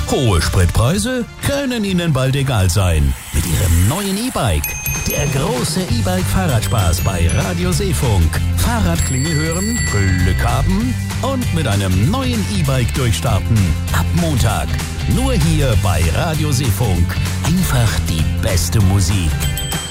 Hohe Spritpreise können Ihnen bald egal sein. Mit Ihrem neuen E-Bike. Der große E-Bike-Fahrradspaß bei Radio Seefunk. Fahrradklingel hören, Glück haben und mit einem neuen E-Bike durchstarten. Ab Montag. Nur hier bei Radio Seefunk. Einfach die beste Musik.